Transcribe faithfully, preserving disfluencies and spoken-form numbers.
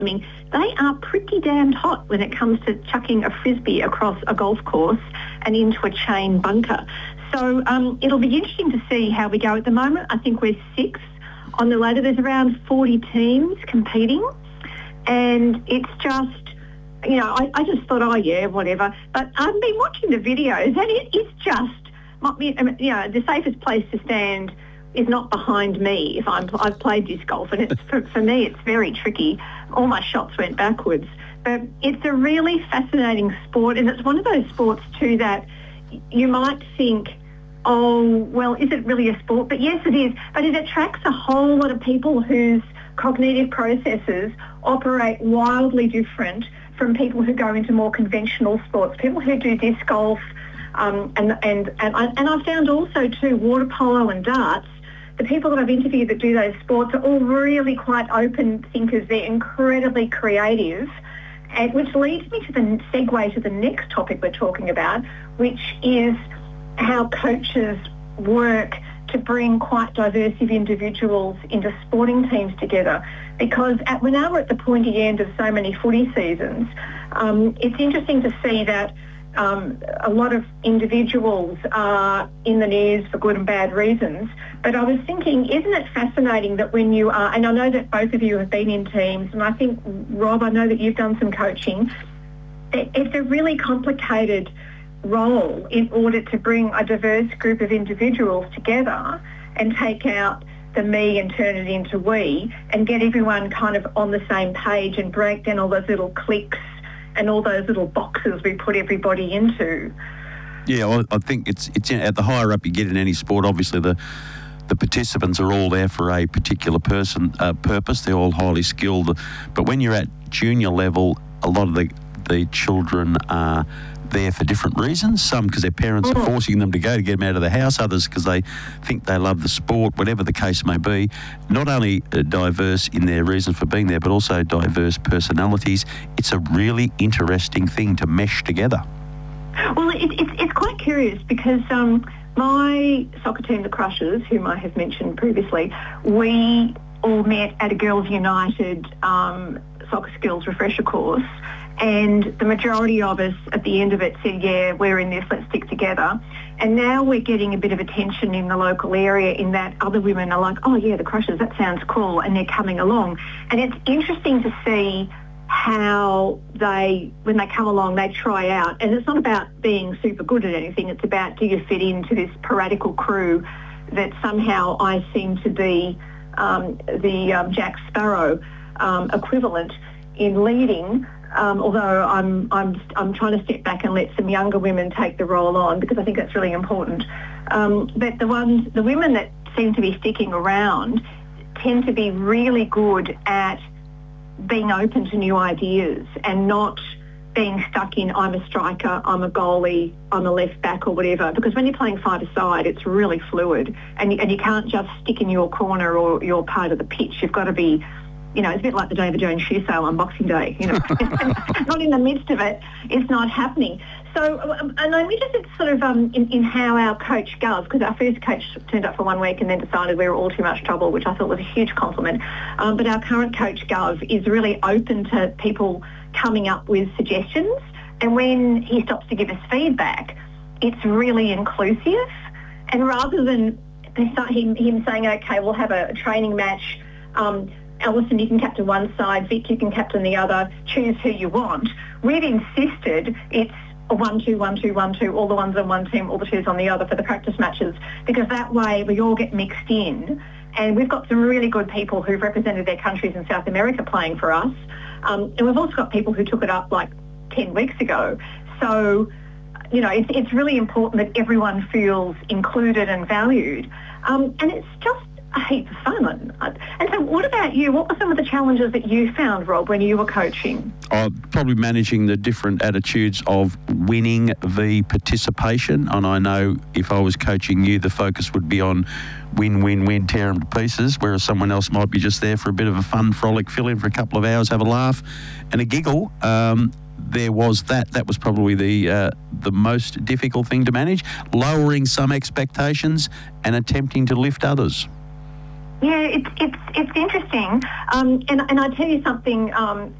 I mean, they are pretty damned hot when it comes to chucking a frisbee across a golf course and into a chain bunker. So um, it'll be interesting to see how we go at the moment. I think we're sixth on the ladder. There's around forty teams competing, and it's just, you know, I, I just thought, oh, yeah, whatever. But I've been watching the videos, and it, it's just, you know, the safest place to stand is not behind me if I'm, I've played disc golf, and it's for, for me it's very tricky. All my shots went backwards. But it's a really fascinating sport, and it's one of those sports too that you might think, oh, well, is it really a sport? But yes, it is. But it attracts a whole lot of people whose cognitive processes operate wildly different from people who go into more conventional sports, people who do disc golf, um, and, and, and, I, and I found also too water polo and darts. The people that I've interviewed that do those sports are all really quite open thinkers. They're incredibly creative, and which leads me to the segue to the next topic we're talking about, which is how coaches work to bring quite diverse individuals into sporting teams together. Because at, when we're at the pointy end of so many footy seasons, um, it's interesting to see that Um, a lot of individuals are in the news for good and bad reasons. But I was thinking, isn't it fascinating that when you are, and I know that both of you have been in teams, and I think, Rob, I know that you've done some coaching, it's a really complicated role in order to bring a diverse group of individuals together and take out the me and turn it into we and get everyone kind of on the same page and break down all those little cliques and all those little boxes we put everybody into. Yeah, well, I think it's it's at the higher up you get in any sport, obviously the the participants are all there for a particular person uh, purpose. They're all highly skilled. But when you're at junior level, a lot of the, the children are there for different reasons. Some because their parents mm. are forcing them to go to get them out of the house. Others because they think they love the sport, whatever the case may be. Not only uh, diverse in their reason for being there, but also diverse personalities. It's a really interesting thing to mesh together. Well, it, it, it's quite curious because um, my soccer team, the Crushers, whom I have mentioned previously, we all met at a Girls United um, soccer skills refresher course. And the majority of us at the end of it said, yeah, we're in this, let's stick together. And now we're getting a bit of attention in the local area in that other women are like, oh, yeah, the Crushers, that sounds cool, and they're coming along. And it's interesting to see how they, when they come along, they try out. And it's not about being super good at anything. It's about, do you fit into this piratical crew that somehow I seem to be um, the um, Jack Sparrow um, equivalent in leading. Um, although I'm I'm I'm trying to step back and let some younger women take the role on because I think that's really important. Um, but the ones, the women that seem to be sticking around, tend to be really good at being open to new ideas and not being stuck in I'm a striker, I'm a goalie, I'm a left back or whatever. Because when you're playing five-a-side, it's really fluid, and and you can't just stick in your corner or your part of the pitch. You've got to be, you know, it's a bit like the David Jones shoe sale on Boxing Day, you know. Not in the midst of it, it's not happening. So, um, and I'm interested sort of um, in, in how our coach goes, because our first coach turned up for one week and then decided we were all too much trouble, which I thought was a huge compliment. Um, but our current coach, Gov, is really open to people coming up with suggestions. And when he stops to give us feedback, it's really inclusive. And rather than him, him saying, okay, we'll have a training match, um, Alison, you can captain one side, Vic, you can captain the other, choose who you want. We've insisted it's a one, two, one, two, one, two, all the ones on one team, all the twos on the other for the practice matches, because that way we all get mixed in. And we've got some really good people who've represented their countries in South America playing for us. Um, and we've also got people who took it up like ten weeks ago. So, you know, it's, it's really important that everyone feels included and valued. Um, and it's just a heap of fun. And so what about you? What were some of the challenges that you found, Rob, when you were coaching? Uh, probably managing the different attitudes of winning v participation. And I know if I was coaching you, the focus would be on win, win, win, tear them to pieces, whereas someone else might be just there for a bit of a fun frolic, fill in for a couple of hours, have a laugh and a giggle. Um, there was that. That was probably the uh, the most difficult thing to manage, lowering some expectations and attempting to lift others. Yeah, it's it's it's interesting, um, and and I tell you something. Um,